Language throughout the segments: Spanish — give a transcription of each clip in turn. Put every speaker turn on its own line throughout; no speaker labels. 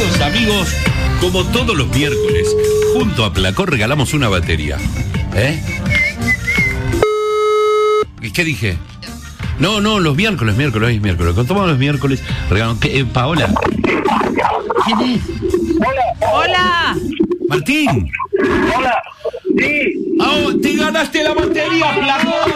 Queridos amigos, como todos los miércoles, junto a Placor regalamos una batería. ¿Qué dije? No, los miércoles. Contamos los miércoles, regalamos. Paola. ¿Quién es?
Hola.
Martín.
Hola. Sí.
Oh, te ganaste la batería, Placor.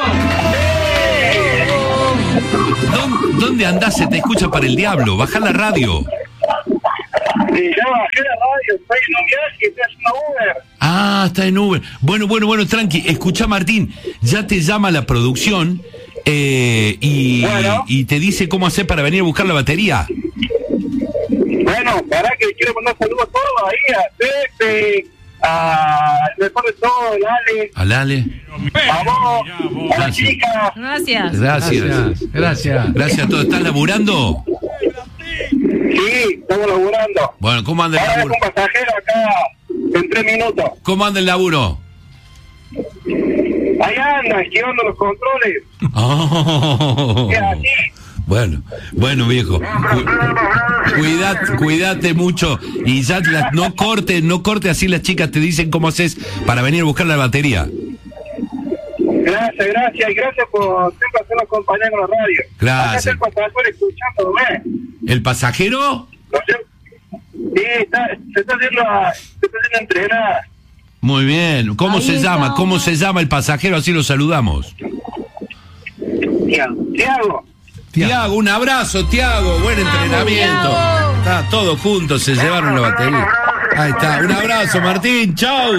¿Dónde andás? Se te escucha para el diablo. Baja la radio.
Sí, ya bajé la radio. Estoy en un viaje, estoy haciendo Uber.
Ah, está en Uber. Bueno, tranqui. Escucha, Martín, ya te llama la producción y te dice cómo hacer para venir a buscar la batería.
Bueno, para que quiero mandar saludos a todos ahí, a Pepe, al mejor de todo, el Ale.
Al Ale.
A vos, a la chica.
Gracias
Gracias a todos. ¿Estás laburando?
Sí, estamos laburando.
Bueno, ¿cómo anda el
Ahora es
laburo?
un pasajero acá en 3 minutos.
¿Cómo anda el laburo?
Ahí anda, esquivando los controles.
Oh.
Es así.
Bueno, viejo. Cuídate mucho. Y ya no corte así las chicas te dicen cómo haces para venir a buscar la batería.
Gracias. Y gracias por siempre hacernos compañía con la radio.
Gracias.
Acá está el pasajero escuchándome.
¿El pasajero?
Sí, se está haciendo entrenar.
Muy bien. ¿Cómo se llama? ¿Cómo se llama el pasajero? Así lo saludamos. Tiago, un abrazo, Tiago. Buen entrenamiento. Está todos juntos, se llevaron la batería. Ahí está, un abrazo, Martín. Chau.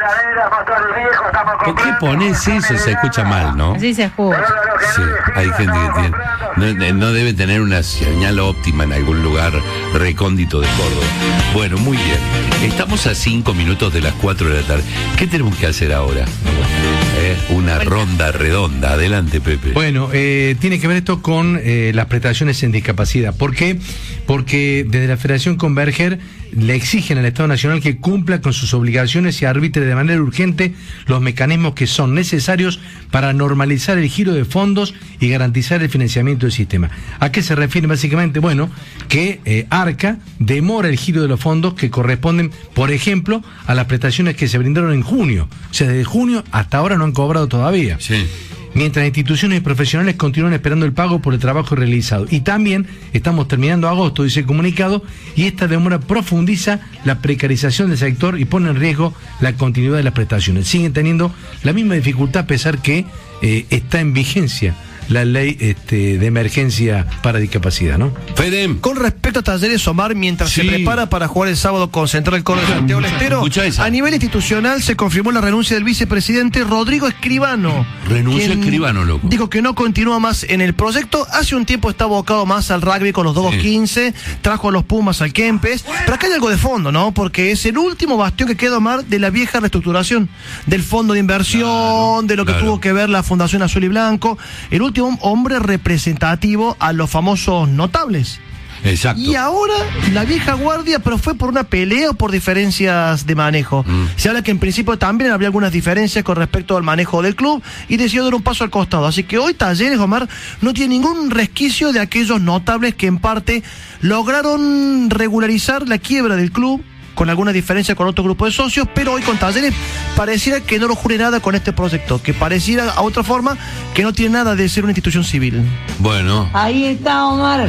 ¿Por qué pones eso? Se escucha mal, ¿no?
Así se escucha.
Sí, hay gente que no debe tener una señal óptima en algún lugar recóndito de Córdoba. Bueno, muy bien. Estamos a 5 minutos de las 4 de la tarde. ¿Qué tenemos que hacer ahora? Una ronda redonda. Adelante, Pepe.
Bueno, tiene que ver esto con las prestaciones en discapacidad. ¿Por qué? Porque desde la Federación Converger le exigen al Estado Nacional que cumpla con sus obligaciones y arbitre de manera urgente los mecanismos que son necesarios para normalizar el giro de fondos y garantizar el financiamiento del sistema. ¿A qué se refiere básicamente? Bueno, que ARCA demora el giro de los fondos que corresponden, por ejemplo, a las prestaciones que se brindaron en junio. O sea, desde junio hasta ahora no han cobrado todavía.
Sí.
Mientras instituciones y profesionales continúan esperando el pago por el trabajo realizado. Y también estamos terminando agosto, dice el comunicado, y esta demora profundiza la precarización del sector y pone en riesgo la continuidad de las prestaciones. Siguen teniendo la misma dificultad a pesar que está en vigencia la ley de emergencia para discapacidad, ¿no?
Fede.
Con respecto a Talleres Omar, mientras se prepara para jugar el sábado con Central Córdoba de Santiago del Estero, a nivel institucional se confirmó la renuncia del vicepresidente Rodrigo Escribano.
Renuncia Escribano, loco.
Dijo que no continúa más en el proyecto. Hace un tiempo está abocado más al rugby con los 2-15, trajo a los Pumas al Kempes. Pero acá hay algo de fondo, ¿no? Porque es el último bastión que queda, Omar, de la vieja reestructuración del fondo de inversión, de lo que tuvo que ver la Fundación Azul y Blanco. El último hombre representativo a los famosos notables.
Exacto.
Y ahora la vieja guardia, pero fue por una pelea o por diferencias de manejo. Se habla que en principio también había algunas diferencias con respecto al manejo del club y decidió dar un paso al costado. Así que hoy Talleres, Omar, no tiene ningún resquicio de aquellos notables que en parte lograron regularizar la quiebra del club, con alguna diferencia con otro grupo de socios, pero hoy con Talleres pareciera que no lo jure nada con este proyecto, que pareciera a otra forma que no tiene nada de ser una institución civil.
Bueno.
Ahí está, Omar.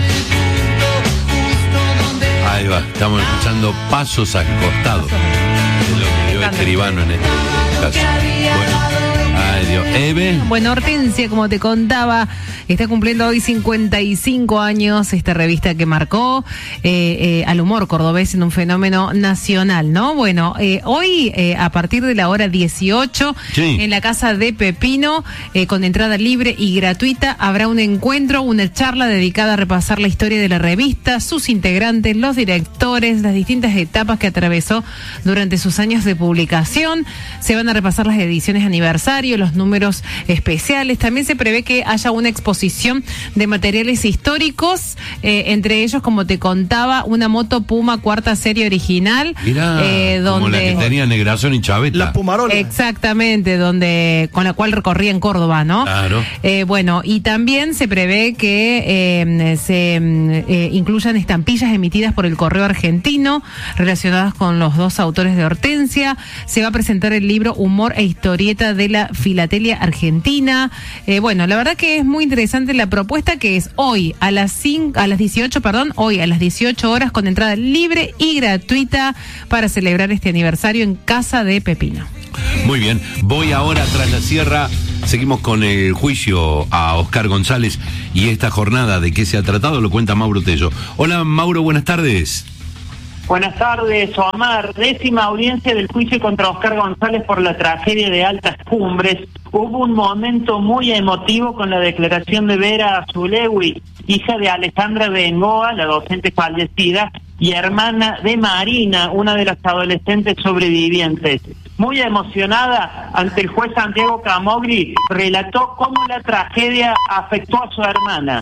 Ahí va, estamos escuchando pasos al costado. Es lo que dio Escribano en este caso. Bueno, ay Dios. Eve.
Bueno, Hortensia, como te contaba, está cumpliendo hoy 55 años esta revista que marcó al humor cordobés en un fenómeno nacional, ¿no? Bueno, hoy a partir de la hora 18 en la casa de Pepino, con entrada libre y gratuita, habrá un encuentro, una charla dedicada a repasar la historia de la revista, sus integrantes, los directores, las distintas etapas que atravesó durante sus años de publicación. Se van a repasar las ediciones aniversario, los números especiales. También se prevé que haya una exposición de materiales históricos, entre ellos, como te contaba, una moto Puma cuarta serie original.
Mirá, como la que tenía Negrazón y Chaveta.
La Pumarola.
Exactamente, con la cual recorría en Córdoba, ¿no?
Claro.
Bueno, y también se prevé que se incluyan estampillas emitidas por el Correo Argentino relacionadas con los dos autores de Hortensia. Se va a presentar el libro Humor e Historieta de la Filatelia Argentina. Bueno, la verdad que es muy interesante la propuesta, que es hoy a las 18 horas, con entrada libre y gratuita para celebrar este aniversario en Casa de Pepino.
Muy bien, voy ahora tras la sierra. Seguimos con el juicio a Oscar González y esta jornada de qué se ha tratado lo cuenta Mauro Tello. Hola Mauro, buenas tardes.
Buenas tardes, Omar. 10ª audiencia del juicio contra Oscar González por la tragedia de Altas Cumbres. Hubo un momento muy emotivo con la declaración de Vera Zulewi, hija de Alejandra Bengoa, la docente fallecida, y hermana de Marina, una de las adolescentes sobrevivientes. Muy emocionada, ante el juez Santiago Camogli, relató cómo la tragedia afectó a su hermana.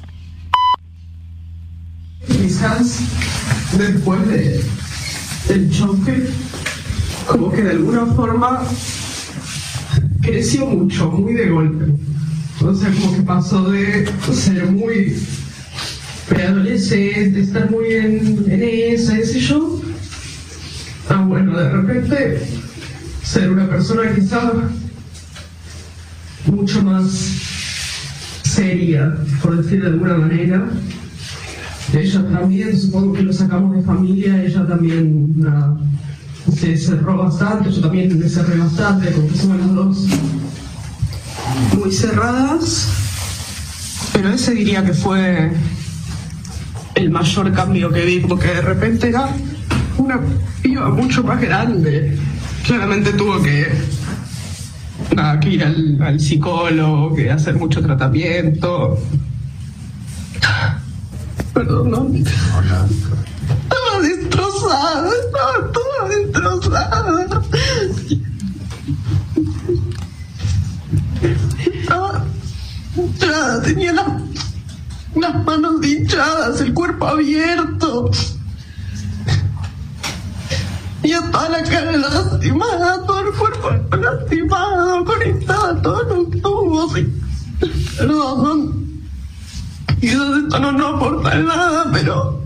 Quizás después del choque, como que de alguna forma creció mucho, muy de golpe. O sea, como que pasó de ser muy preadolescente, estar muy en esa, qué sé yo, a bueno, de repente ser una persona quizá mucho más seria, por decir de alguna manera. Ella también, supongo que lo sacamos de familia, ella también se cerró bastante, yo también me cerré bastante, como que somos las dos muy cerradas, pero ese diría que fue el mayor cambio que vi, porque de repente era una piba mucho más grande. Claramente tuvo que ir al psicólogo, que hacer mucho tratamiento. Perdón, ¿no? Estaba destrozada, estaba toda destrozada. Estaba hinchada, tenía las manos hinchadas, el cuerpo abierto. Y toda la cara lastimada, todo el cuerpo lastimado, conectado, todos los tubos. Perdón. Quizás esto no aporta nada, pero...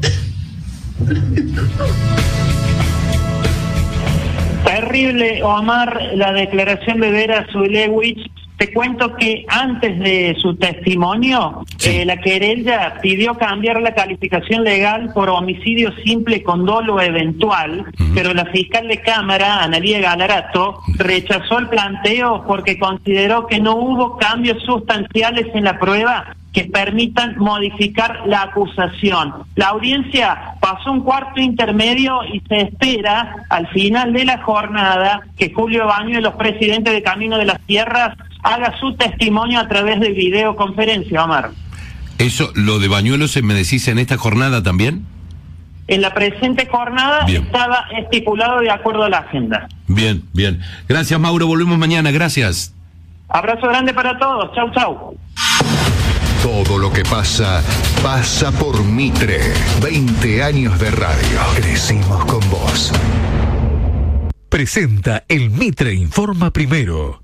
Terrible, Omar, la declaración de Vera Zulewi. Te cuento que antes de su testimonio, la querella pidió cambiar la calificación legal por homicidio simple con dolo eventual, pero la fiscal de Cámara, Analía Galarato, rechazó el planteo porque consideró que no hubo cambios sustanciales en la prueba que permitan modificar la acusación. La audiencia pasó un cuarto intermedio y se espera al final de la jornada que Julio Bañuelos, presidente de Camino de las Tierras, haga su testimonio a través de videoconferencia, Omar.
Eso, lo de Bañuelos, ¿me decís en esta jornada también?
En la presente jornada
bien.
Estaba estipulado de acuerdo a la agenda.
Bien, bien. Gracias, Mauro. Volvemos mañana. Gracias.
Abrazo grande para todos. Chau, chau.
Todo lo que pasa, pasa por Mitre. 20 años de radio. Crecimos con vos.
Presenta el Mitre Informa Primero.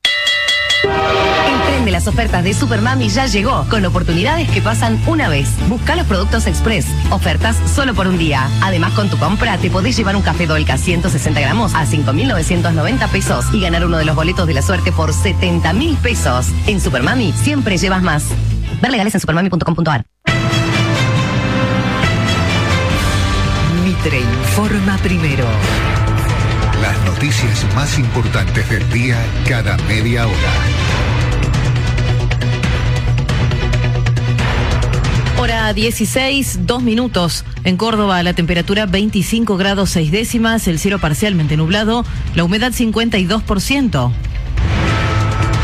El tren de las ofertas de Supermami ya llegó, con oportunidades que pasan una vez. Busca los productos Express, ofertas solo por un día. Además, con tu compra te podés llevar un café Dolca 160 gramos a 5.990 pesos y ganar uno de los boletos de la suerte por 70.000 pesos. En Supermami siempre llevas más. Ver legales en supermami.com.ar.
Mitre Informa Primero.
Las noticias más importantes del día cada media hora.
Hora 16, 2 minutos. En Córdoba la temperatura 25 grados 6 décimas, el cielo parcialmente nublado, la humedad 52%.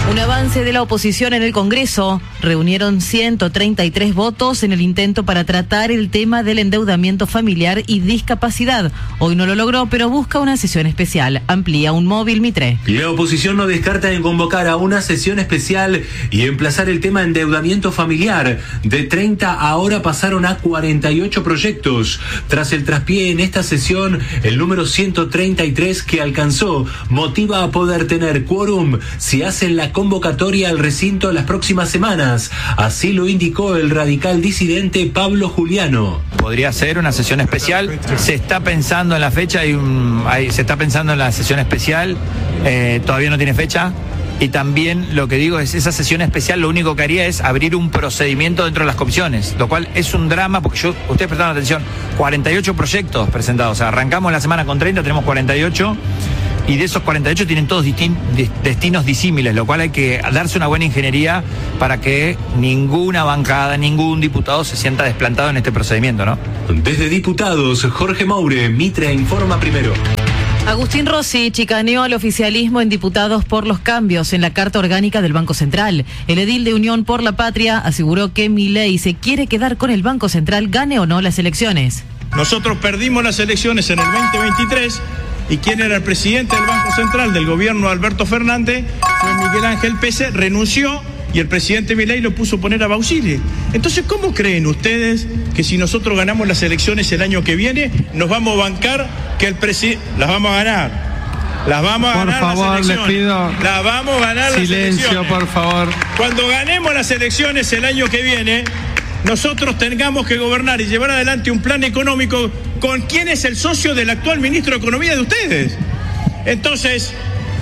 Un avance de la oposición en el Congreso. Reunieron 133 votos en el intento para tratar el tema del endeudamiento familiar y discapacidad. Hoy no lo logró, pero busca una sesión especial. Amplía un móvil Mitre.
La oposición no descarta en convocar a una sesión especial y emplazar el tema endeudamiento familiar. De 30 ahora pasaron a 48 proyectos. Tras el traspié en esta sesión, el número 133 que alcanzó motiva a poder tener quórum si hacen la convocatoria al recinto las próximas semanas. Así lo indicó el radical disidente Pablo Juliano.
Podría ser una sesión especial. Se está pensando en la fecha, se está pensando en la sesión especial. Todavía no tiene fecha. Y también lo que digo es, esa sesión especial lo único que haría es abrir un procedimiento dentro de las comisiones, lo cual es un drama, porque ustedes prestaron atención, 48 proyectos presentados. O sea, arrancamos la semana con 30, tenemos 48. Y de esos 48 tienen todos destinos disímiles, lo cual hay que darse una buena ingeniería para que ninguna bancada, ningún diputado se sienta desplantado en este procedimiento, ¿no?
Desde Diputados, Jorge Moure, Mitre informa primero.
Agustín Rossi chicaneó al oficialismo en Diputados por los cambios en la Carta Orgánica del Banco Central. El edil de Unión por la Patria aseguró que Milei se quiere quedar con el Banco Central, gane o no las elecciones.
Nosotros perdimos las elecciones en el 2023 y quien era el presidente del Banco Central del gobierno Alberto Fernández fue Miguel Ángel Pese, renunció y el presidente Milei lo puso a poner a Bausili. Entonces, ¿cómo creen ustedes que si nosotros ganamos las elecciones el año que viene, nos vamos a bancar que el presidente... Las vamos a ganar. Las vamos a ganar. Por favor, les pido. Las vamos a ganar las elecciones. Silencio, por favor. Cuando ganemos las elecciones el año que viene, nosotros tengamos que gobernar y llevar adelante un plan económico con quién es el socio del actual ministro de Economía de ustedes. Entonces,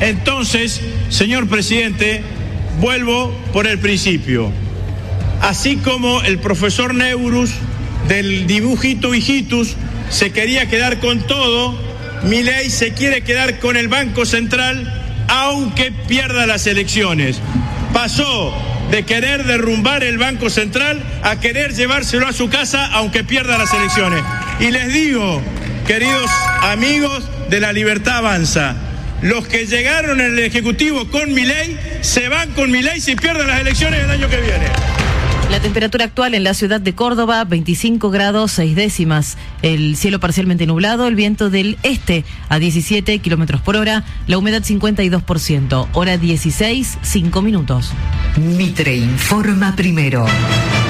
señor presidente, vuelvo por el principio. Así como el profesor Neurus del dibujito hijitus se quería quedar con todo, Milei se quiere quedar con el Banco Central aunque pierda las elecciones. Pasó de querer derrumbar el Banco Central a querer llevárselo a su casa aunque pierda las elecciones. Y les digo, queridos amigos de La Libertad Avanza, los que llegaron en el Ejecutivo con Milei, se van con Milei si pierden las elecciones el año que viene.
La temperatura actual en la ciudad de Córdoba, 25 grados 6 décimas. El cielo parcialmente nublado, el viento del este a 17 kilómetros por hora, la humedad 52%, hora 16, 5 minutos.
Mitre informa primero.